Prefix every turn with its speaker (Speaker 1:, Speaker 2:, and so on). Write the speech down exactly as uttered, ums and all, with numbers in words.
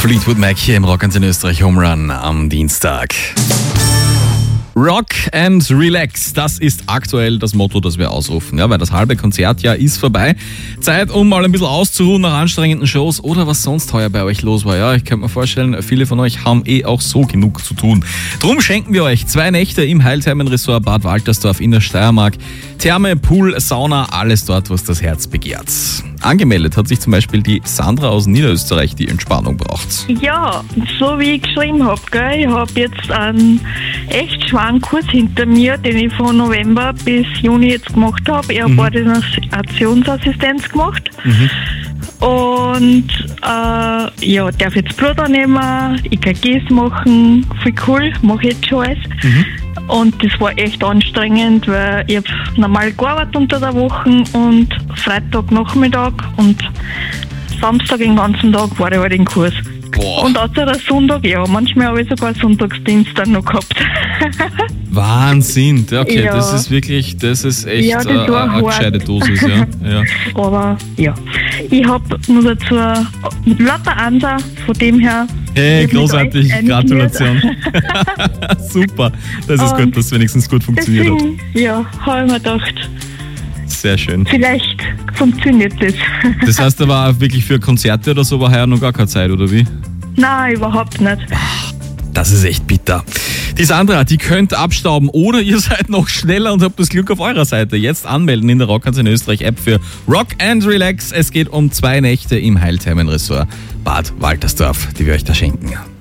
Speaker 1: Fleetwood Mac hier im Rock in Österreich Home Run am Dienstag. Rock and Relax, das ist aktuell das Motto, das wir ausrufen, ja, weil das halbe Konzertjahr ist vorbei. Zeit, um mal ein bisschen auszuruhen nach anstrengenden Shows oder was sonst heuer bei euch los war. Ja, ich könnte mir vorstellen, viele von euch haben eh auch so genug zu tun. Drum schenken wir euch zwei Nächte im Heilthermenresort Bad Waltersdorf in der Steiermark. Therme, Pool, Sauna, alles dort, was das Herz begehrt. Angemeldet hat sich zum Beispiel die Sandra aus Niederösterreich, die Entspannung braucht.
Speaker 2: Ja, so wie ich geschrieben habe, gell, ich habe jetzt einen echt schweren Kurs hinter mir, den ich von November bis Juni jetzt gemacht habe. Ich habe
Speaker 1: Mhm.
Speaker 2: Ordinationsassistenz gemacht.
Speaker 1: Mhm.
Speaker 2: Und äh, ja, darf jetzt Blut annehmen, E K Gs machen, voll cool, mache jetzt schon alles.
Speaker 1: Mhm.
Speaker 2: Und das war echt anstrengend, weil ich habe normal gearbeitet unter der Woche und Freitag Nachmittag und Samstag den ganzen Tag war ich halt im Kurs.
Speaker 1: Boah.
Speaker 2: Und außer der Sonntag, ja, manchmal habe ich sogar Sonntagsdienst dann noch gehabt.
Speaker 1: Wahnsinn, ja, okay,
Speaker 2: Ja.
Speaker 1: das ist wirklich, das ist echt
Speaker 2: Ja, das
Speaker 1: äh,
Speaker 2: war
Speaker 1: eine
Speaker 2: hart.
Speaker 1: gescheite Dosis, ja. ja.
Speaker 2: Aber ja, ich habe nur dazu lauter Ansa, von dem her.
Speaker 1: Hey,
Speaker 2: ich hab mich
Speaker 1: großartig,
Speaker 2: echt
Speaker 1: Gratulation. Super, das ist
Speaker 2: Und
Speaker 1: gut, dass es wenigstens gut funktioniert hat.
Speaker 2: Deswegen, ja, habe ich mir gedacht,
Speaker 1: Sehr schön.
Speaker 2: vielleicht funktioniert das.
Speaker 1: Das heißt aber auch wirklich für Konzerte oder so war heuer noch gar keine Zeit, oder wie?
Speaker 2: Nein, überhaupt nicht.
Speaker 1: Das ist echt bitter. Die Sandra, die könnt abstauben oder ihr seid noch schneller und habt das Glück auf eurer Seite. Jetzt anmelden in der Rock in Österreich App für Rock and Relax. Es geht um zwei Nächte im Heilthermenresort Bad Waltersdorf, die wir euch da schenken.